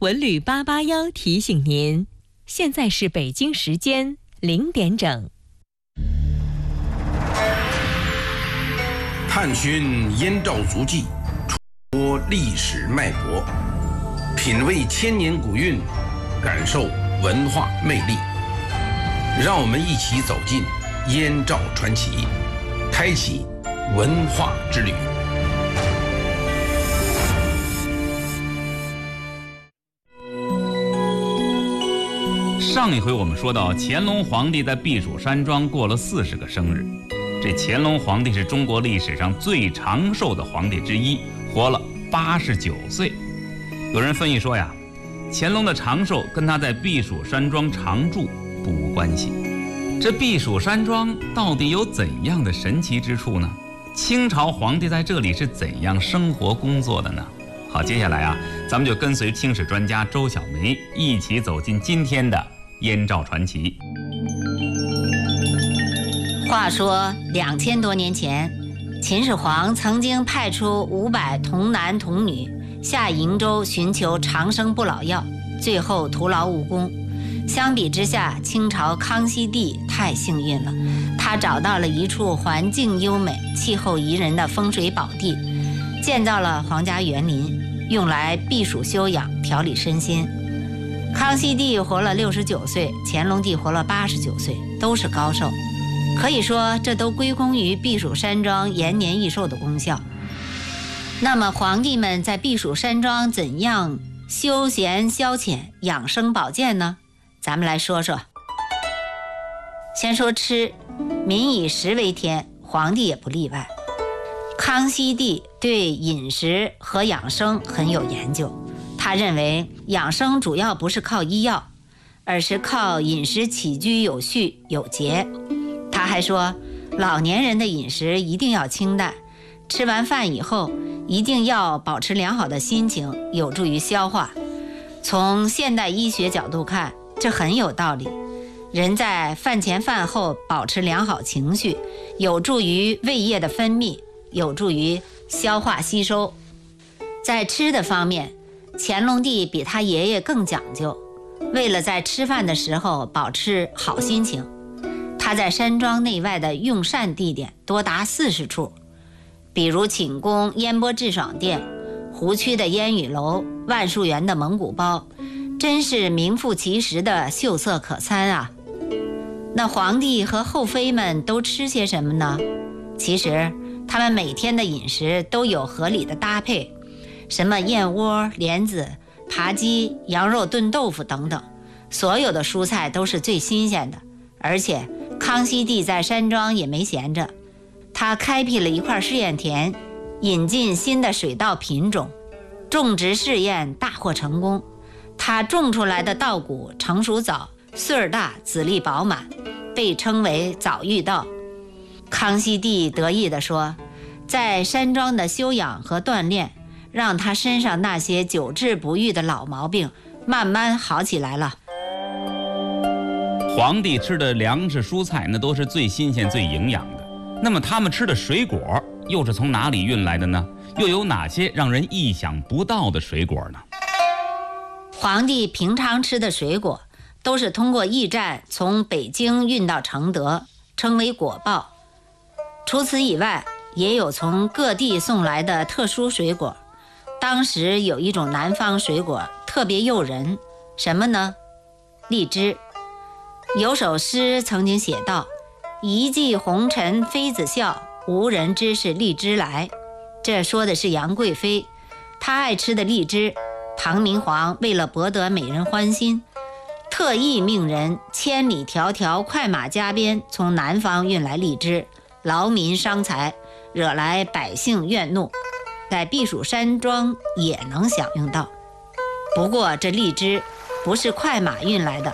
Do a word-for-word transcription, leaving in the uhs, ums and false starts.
文旅八八幺提醒您，现在是北京时间零点整。 探寻燕赵足迹，触摸历史脉搏，品味千年古韵，感受文化魅力。让我们一起走进燕赵传奇，开启文化之旅。 上一回我们说到，乾隆皇帝在避暑山庄过了四十个生日。这乾隆皇帝是中国历史上最长寿的皇帝之一，活了八十九岁。有人分析说呀，乾隆的长寿跟他在避暑山庄常住不无关系。这避暑山庄到底有怎样的神奇之处呢？清朝皇帝在这里是怎样生活工作的呢？好，接下来啊，咱们就跟随清史专家周小梅一起走进今天的燕赵传奇。 话说两千多年前，秦始皇曾经派出五百童男童女下瀛洲寻求长生不老药，最后徒劳无功。相比之下，清朝康熙帝太幸运了，他找到了一处环境优美、气候宜人的风水宝地，建造了皇家园林，用来避暑休养、调理身心。康熙帝活了六十九岁，乾隆帝活了八十九岁，都是高寿。可以说，这都归功于避暑山庄延年益寿的功效。那么，皇帝们在避暑山庄怎样休闲消遣、养生保健呢？咱们来说说。先说吃，民以食为天，皇帝也不例外。康熙帝对饮食和养生很有研究，他认为养生主要不是靠医药，而是靠饮食起居有序有节。他还说，老年人的饮食一定要清淡，吃完饭以后一定要保持良好的心情，有助于消化。从现代医学角度看，这很有道理。人在饭前饭后保持良好情绪，有助于胃液的分泌，有助于消化吸收。在吃的方面，乾隆帝比他爷爷更讲究，为了在吃饭的时候保持好心情，他在山庄内外的用膳地点多达四十处，比如寝宫烟波致爽店、湖区的烟雨楼、万树园的蒙古包，真是名副其实的秀色可餐啊。那皇帝和后妃们都吃些什么呢？其实他们每天的饮食都有合理的搭配，什么燕窝、莲子、扒鸡、羊肉炖豆腐等等，所有的蔬菜都是最新鲜的。而且康熙帝在山庄也没闲着，他开辟了一块试验田，引进新的水稻品种，种植试验大获成功。他种出来的稻谷成熟早，穗儿大，籽粒饱满，被称为早育稻。康熙帝得意地说，在山庄的修养和锻炼，让他身上那些久治不愈的老毛病慢慢好起来了。 皇帝吃的粮食蔬菜那都是最新鲜最营养的，那么他们吃的水果又是从哪里运来的呢？又有哪些让人意想不到的水果呢？ 皇帝平常吃的水果都是通过驿站从北京运到承德，称为果报。除此以外，也有从各地送来的特殊水果。当时有一种南方水果特别诱人，什么呢？荔枝。有首诗曾经写道，一骑红尘妃子笑，无人知是荔枝来。这说的是杨贵妃，她爱吃的荔枝，唐明皇为了博得美人欢心，特意命人千里迢迢快马加鞭从南方运来荔枝，劳民伤财，惹来百姓怨怒，在避暑山庄也能享用到。不过这荔枝不是快马运来的，